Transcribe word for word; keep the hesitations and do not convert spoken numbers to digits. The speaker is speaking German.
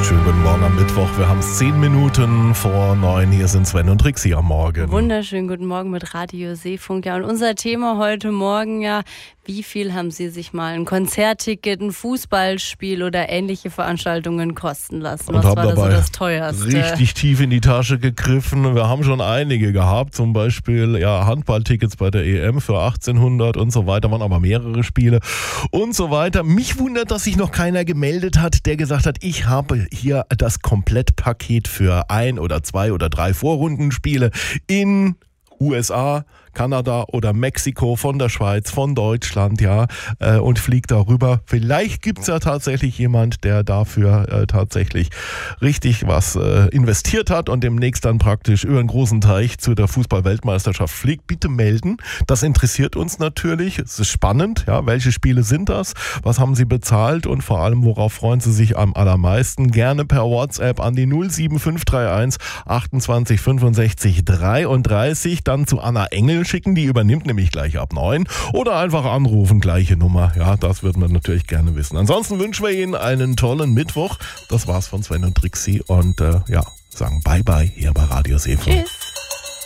Schönen guten Morgen am Mittwoch. Wir haben es zehn Minuten vor neun. Hier sind Sven und Trixie am Morgen. Wunderschönen guten Morgen mit Radio Seefunk. Ja, und unser Thema heute Morgen, ja, wie viel haben Sie sich mal ein Konzertticket, ein Fußballspiel oder ähnliche Veranstaltungen kosten lassen? Was und haben war da dabei so das Teuerste? Richtig tief in die Tasche gegriffen. Wir haben schon einige gehabt, zum Beispiel ja, Handballtickets bei der E M für achtzehnhundert und so weiter, waren aber mehrere Spiele und so weiter. Mich wundert, dass sich noch keiner gemeldet hat, der gesagt hat, ich habe hier das Komplettpaket für ein oder zwei oder drei Vorrundenspiele in U S A, Kanada oder Mexiko, von der Schweiz, von Deutschland, ja, äh, und fliegt darüber. Vielleicht gibt's ja tatsächlich jemand, der dafür äh, tatsächlich richtig was äh, investiert hat und demnächst dann praktisch über einen großen Teich zu der Fußball-Weltmeisterschaft fliegt. Bitte melden. Das interessiert uns natürlich. Es ist spannend, ja, welche Spiele sind das? Was haben Sie bezahlt? Und vor allem, worauf freuen Sie sich am allermeisten? Gerne per WhatsApp an die null sieben fünf drei eins achtundzwanzig fünfundsechzig dreiunddreißig, dann zu Anna Engel schicken, die übernimmt nämlich gleich ab neun, oder einfach anrufen, gleiche Nummer. Ja, das würden wir natürlich gerne wissen. Ansonsten wünschen wir Ihnen einen tollen Mittwoch. Das war's von Sven und Trixie und äh, ja, sagen Bye-Bye hier bei Radio Seefunk. Tschüss.